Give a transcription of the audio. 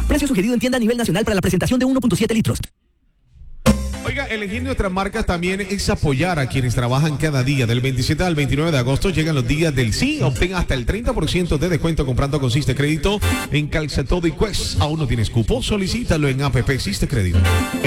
Precio sugerido en tienda a nivel nacional para la presentación de 1.7 litros. Oiga, elegir nuestras marcas también es apoyar a quienes trabajan cada día. Del 27 al 29 de agosto llegan los días del sí. Obtén hasta el 30% de descuento comprando con Siste Crédito en Calzatodo y Quest. ¿Aún no tienes cupo? Solicítalo en APP Siste Crédito.